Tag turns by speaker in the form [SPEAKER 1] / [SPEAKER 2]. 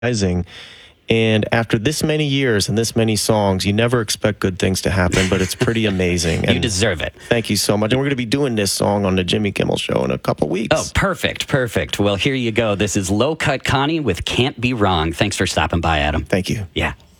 [SPEAKER 1] Rising. And after this many years and this many songs, you never expect good things to happen, but it's pretty amazing.
[SPEAKER 2] You deserve it.
[SPEAKER 1] Thank you so much. And we're going to be doing this song on the Jimmy Kimmel Show in a couple weeks.
[SPEAKER 2] Oh, perfect. Well, here you go. This is Low Cut Connie with Can't Be Wrong. Thanks for stopping by, Adam.
[SPEAKER 1] Thank you.
[SPEAKER 2] Yeah.